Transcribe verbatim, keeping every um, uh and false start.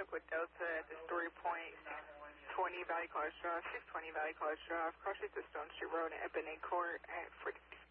Liquid Delta at the Story Point, six twenty Valley College Drive, six twenty Valley College Drive, cross street to Stone Street Road and Ebony Court at forty-six.